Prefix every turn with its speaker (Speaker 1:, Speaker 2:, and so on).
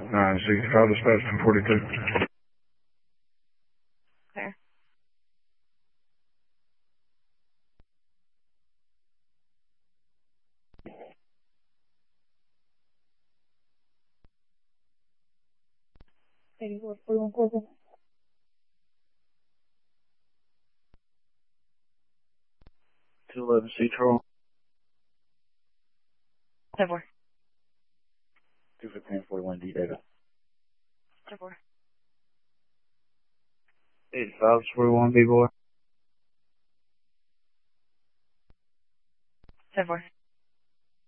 Speaker 1: 965 dispatch 1042.
Speaker 2: Clear.
Speaker 3: Eighty-four 41 Corporal.
Speaker 1: 211 C-Troll.
Speaker 2: 10-4.
Speaker 1: 215 41 D data.
Speaker 2: 10-4.
Speaker 1: 85 41 B boy.